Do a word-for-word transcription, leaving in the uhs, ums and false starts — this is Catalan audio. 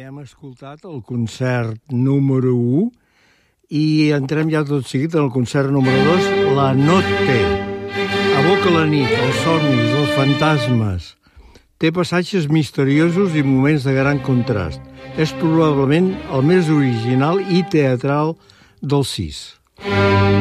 hem escoltat el concert número u i entrem ja tot seguit en el concert número dos, La Notte. Evoca la nit, els somnis, els fantasmes. Té passatges misteriosos i moments de gran contrast. És probablement el més original i teatral dels sis.